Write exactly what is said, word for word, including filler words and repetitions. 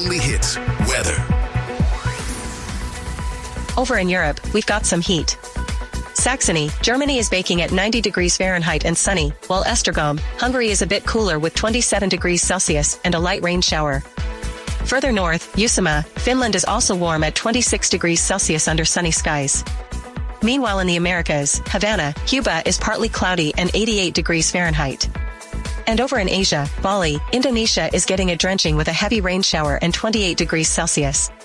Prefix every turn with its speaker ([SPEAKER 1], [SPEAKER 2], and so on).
[SPEAKER 1] only hits, weather.
[SPEAKER 2] Over in Europe, we've got some heat. Saxony, Germany is baking at ninety degrees Fahrenheit and sunny, while Esztergom, Hungary is a bit cooler with twenty-seven degrees Celsius and a light rain shower. Further north, Uusimaa, Finland is also warm at twenty-six degrees Celsius under sunny skies. Meanwhile in the Americas, Havana, Cuba is partly cloudy and eighty-eight degrees Fahrenheit. And over in Asia, Bali, Indonesia is getting a drenching with a heavy rain shower and twenty-eight degrees Celsius.